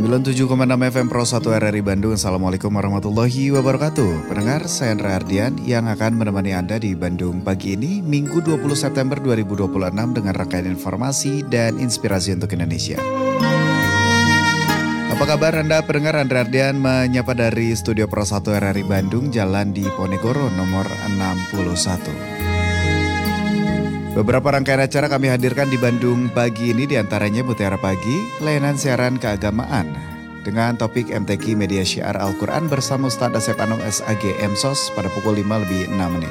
97,6 FM Pro 1 RRI Bandung. Assalamualaikum warahmatullahi wabarakatuh. Pendengar, saya Andra Ardian yang akan menemani Anda di Bandung pagi ini, Minggu 20 September 2026 dengan rangkaian informasi dan inspirasi untuk Indonesia. Apa kabar Anda pendengar? Andra Ardian menyapa dari Studio Pro 1 RRI Bandung, Jalan Diponegoro nomor 61. Beberapa rangkaian acara kami hadirkan di Bandung pagi ini, diantaranya Mutiara Pagi, layanan siaran keagamaan dengan topik MTQ Media Syiar Al-Quran bersama Ustaz Asep Anom SAG MSOS pada pukul 5:06.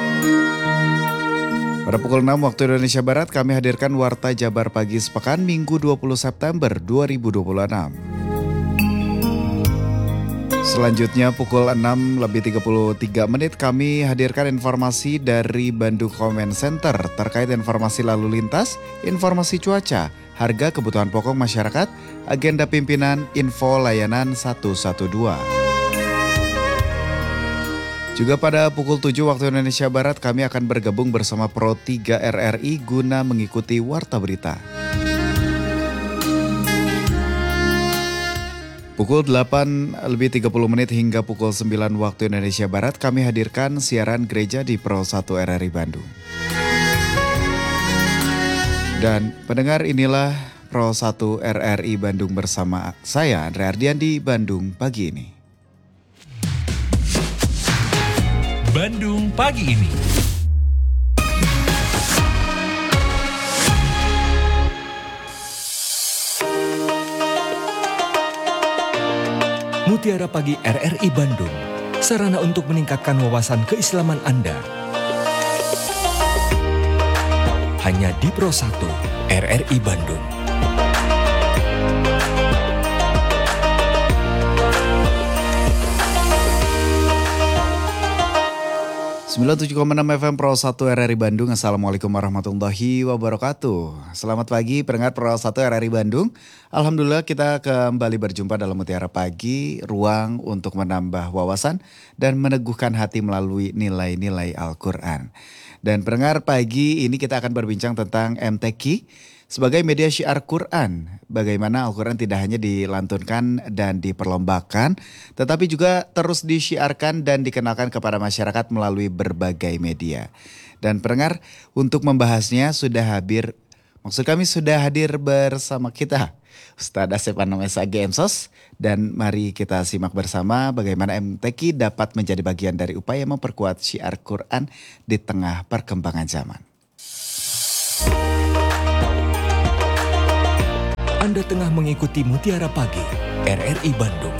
Pada pukul 6 waktu Indonesia Barat kami hadirkan Warta Jabar Pagi Sepekan Minggu 20 September 2026. Selanjutnya pukul 6:33 kami hadirkan informasi dari Bandung Comment Center terkait informasi lalu lintas, informasi cuaca, harga kebutuhan pokok masyarakat, agenda pimpinan, info layanan 112. Juga pada pukul 7 waktu Indonesia Barat kami akan bergabung bersama Pro 3 RRI guna mengikuti Warta Berita. Pukul 8:30 hingga pukul 9 waktu Indonesia Barat kami hadirkan siaran gereja di Pro 1 RRI Bandung. Dan pendengar, inilah Pro 1 RRI Bandung bersama saya Andra Ardian di Bandung pagi ini. Bandung pagi ini. Mutiara Pagi RRI Bandung, sarana untuk meningkatkan wawasan keislaman Anda. Hanya di Pro 1 RRI Bandung. 97,6 FM Pro 1 RRI Bandung. Assalamualaikum warahmatullahi wabarakatuh. Selamat pagi pendengar Pro 1 RRI Bandung. Alhamdulillah kita kembali berjumpa dalam Mutiara Pagi, ruang untuk menambah wawasan dan meneguhkan hati melalui nilai-nilai Al-Quran. Dan pendengar, pagi ini kita akan berbincang tentang MTQ sebagai media syiar Quran. Bagaimana Al-Quran tidak hanya dilantunkan dan diperlombakan, tetapi juga terus disyiarkan dan dikenalkan kepada masyarakat melalui berbagai media. Dan pendengar, untuk membahasnya sudah hadir bersama kita Ustaz Asep Anom SAG MSOS. Dan mari kita simak bersama bagaimana MTQ dapat menjadi bagian dari upaya memperkuat syiar Quran di tengah perkembangan zaman. Anda tengah mengikuti Mutiara Pagi RRI Bandung.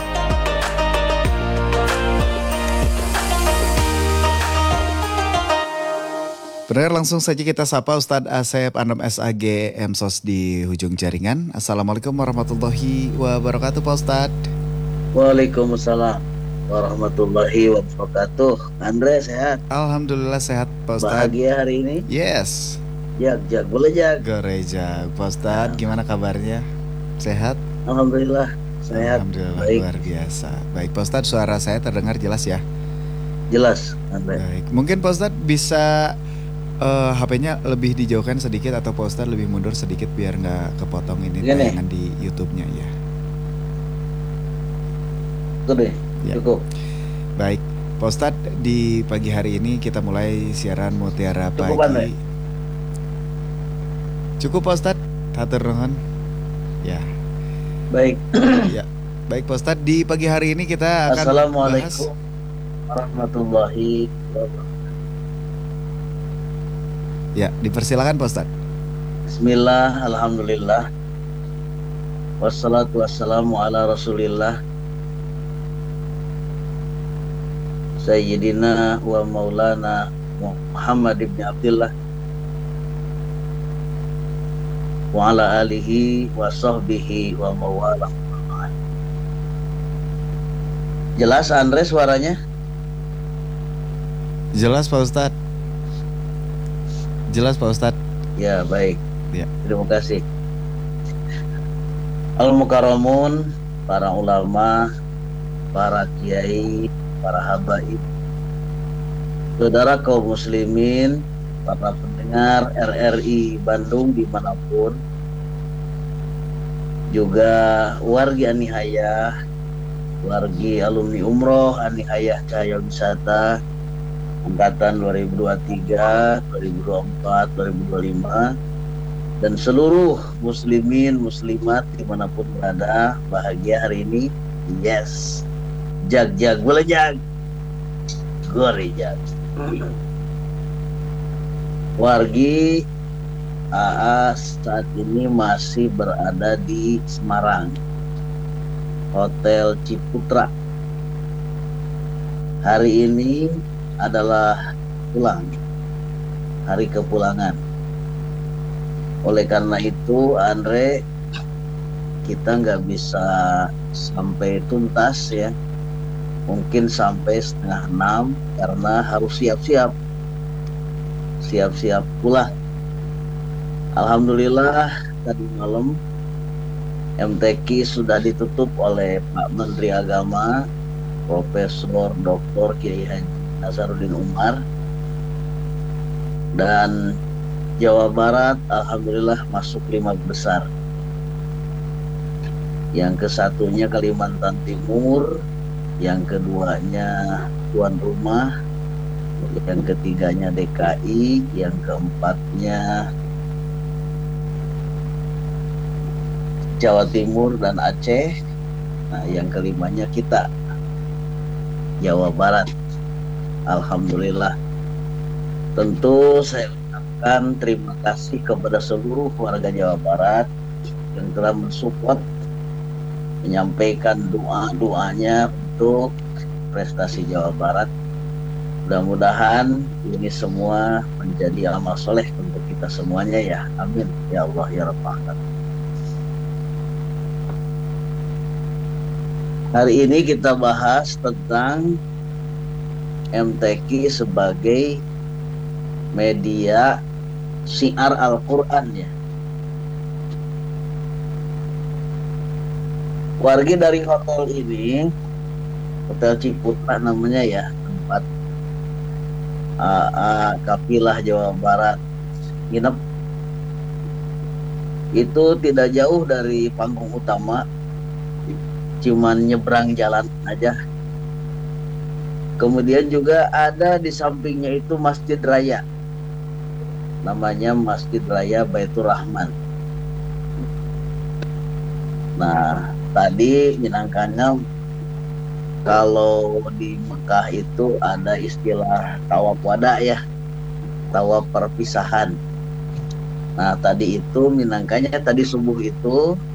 Pendengar, langsung saja kita sapa Ustadz Asep Anom SAG MSOS di ujung jaringan. Assalamualaikum warahmatullahi wabarakatuh Pak Ustadz. Waalaikumsalam warahmatullahi wabarakatuh. Andre sehat? Alhamdulillah sehat Pak Ustadz. Bahagia hari ini? Yes. Jak, boleh Jak? Gereja. Pak Ustadz, gimana kabarnya? Sehat? Alhamdulillah sehat. Alhamdulillah, baik. Luar biasa. Baik Pak Ustadz, suara saya terdengar jelas ya? Jelas Andre. Baik, mungkin Pak Ustadz bisa HP-nya lebih dijauhkan sedikit atau Pak Ustadz lebih mundur sedikit biar nggak kepotong ini tayangan di YouTube-nya ya. Itu deh, Ya. cukup. Baik, Pak Ustadz, di pagi hari ini kita mulai siaran Mutiara Cukup, Pagi. Andre. Cukup Pak Ustadz, hatur nuhun. Ya. Baik. Ya. Baik Pak Ustadz, di pagi hari ini kita akan Assalamualaikum warahmatullahi wabarakatuh. Ya, dipersilakan Pak Ustadz. Bismillah, alhamdulillah. Wassalatu wassalamu ala rasulillah Sayyidina wa maulana Muhammad ibn Abdullah wa ala alihi wa sahbihi wa mawalah. Jelas Andre suaranya? Jelas Pak Ustadz. Jelas Pak Ustadz. Ya baik. Ya. Terima kasih. Al-Mukarramun, para ulama, para kiai, para habaib, saudara kaum muslimin, para pendengar RRI Bandung dimanapun juga wargi anihayah, wargi alumni umroh anihayah cahaya wisata angkatan 2023, 2024, 2025, dan seluruh muslimin muslimat dimanapun berada bahagia hari ini. Yes, jag boleh jag, gori jag. Wargi AA saat ini masih berada di Semarang, Hotel Ciputra. Hari ini adalah pulang, hari kepulangan. Oleh karena itu, Andre, kita nggak bisa sampai tuntas ya. Mungkin sampai 5:30 karena harus siap-siap pula. Alhamdulillah tadi malam MTQ sudah ditutup oleh Pak Menteri Agama Profesor Dr. Kiai Haji Nasaruddin Umar, dan Jawa Barat alhamdulillah masuk 5 besar. Yang kesatunya Kalimantan Timur, yang keduanya tuan rumah, yang ketiganya DKI, yang keempatnya Jawa Timur dan Aceh. Nah, yang kelimanya kita, Jawa Barat. Alhamdulillah. Tentu saya ucapkan terima kasih kepada seluruh warga Jawa Barat yang telah mensupport, menyampaikan doa-doanya untuk prestasi Jawa Barat. Mudah-mudahan ini semua menjadi amal soleh untuk kita semuanya ya. Amin. Ya Allah ya Rabbal Alamin. Hari ini kita bahas tentang MTQ sebagai media syiar Al-Quran ya. Wargi dari hotel ini, Hotel Ciputra namanya ya, tempat Kafilah Jawa Barat nginep. Itu tidak jauh dari panggung utama, cuman nyebrang jalan aja. Kemudian juga ada di sampingnya itu Masjid Raya, namanya Masjid Raya Baitur Rahman. Nah, tadi minangkanya kalau di Mekah itu ada istilah tawaf wada ya, tawaf perpisahan. Nah, tadi itu minangkanya tadi subuh itu